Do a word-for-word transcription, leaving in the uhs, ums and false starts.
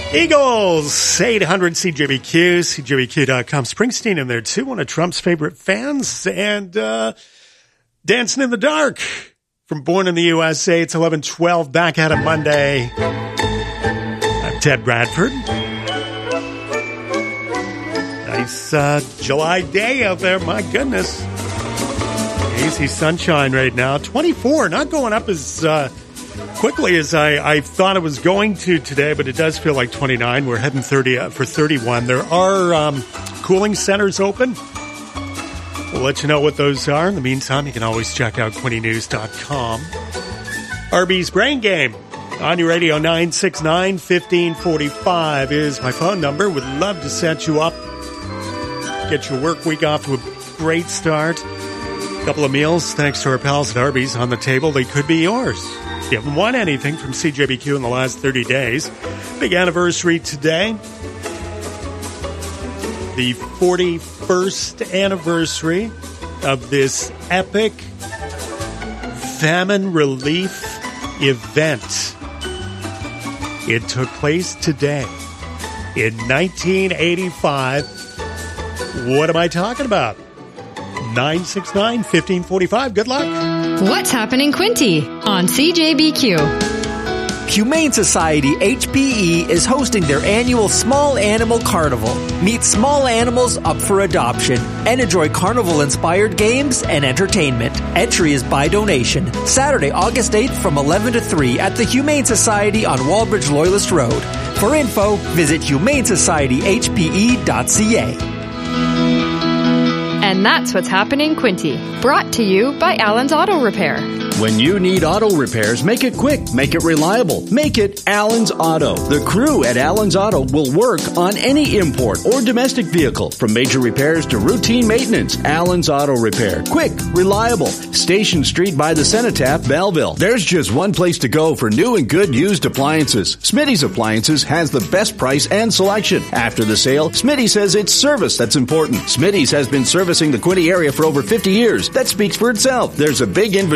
Eagles, eight hundred C J B Q, C J B Q dot com. Springsteen in there, too, one of Trump's favorite fans. And uh Dancing in the Dark from Born in the U S A. It's eleven twelve, back at it Monday. I'm Ted Bradford. Nice uh, July day out there, my goodness. Easy sunshine right now. twenty-four, not going up as uh, quickly as I, I thought it was going to today, but it does feel like twenty-nine. We're heading thirty for thirty-one. There are um, cooling centers open. We'll let you know what those are. In the meantime, you can always check out Quinte News dot com. Arby's Brain Game on your radio. Nine six nine, one five four five is my phone number. Would love to set you up. Get your work week off to a great start. A couple of meals, thanks to our pals at Arby's, on the table. They could be yours. If you haven't won anything from C J B Q in the last thirty days, big anniversary today. The forty-first anniversary of this epic famine relief event. It took place today in nineteen eighty-five. What am I talking about? nine six nine, one five four five. Good luck. What's happening, Quinte, on C J B Q? Humane Society H P E is hosting their annual Small Animal Carnival. Meet small animals up for adoption and enjoy carnival-inspired games and entertainment. Entry is by donation. Saturday, August eighth from eleven to three at the Humane Society on Walbridge Loyalist Road. For info, visit humane society h p e dot c a. And that's what's happening, Quinte. Brought to you by Allen's Auto Repair. When you need auto repairs, make it quick, make it reliable, make it Allen's Auto. The crew at Allen's Auto will work on any import or domestic vehicle, from major repairs to routine maintenance. Allen's Auto Repair. Quick, reliable. Station Street by the Cenotaph, Belleville. There's just one place to go for new and good used appliances. Smitty's Appliances has the best price and selection. After the sale, Smitty says it's service that's important. Smitty's has been servicing the Quinte area for over fifty years. That speaks for itself. There's a big inventory